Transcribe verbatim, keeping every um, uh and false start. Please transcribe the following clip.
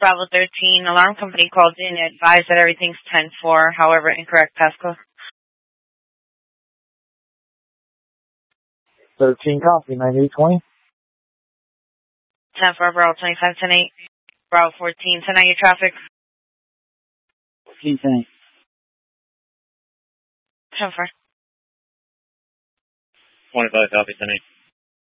Bravo thirteen, alarm company called in, advised that everything's ten four, however, incorrect passcode. thirteen copy, ninety-eight twenty. ten four, Bravo twenty-five, ten eight, Bravo fourteen, ten nine, your traffic. fourteen, ten eight. ten four. twenty-five, copy, ten eight.